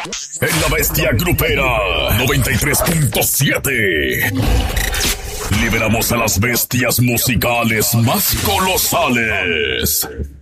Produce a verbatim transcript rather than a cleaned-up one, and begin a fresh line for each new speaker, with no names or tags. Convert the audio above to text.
En la bestia grupera noventa y tres punto siete. Liberamos a las bestias musicales más colosales.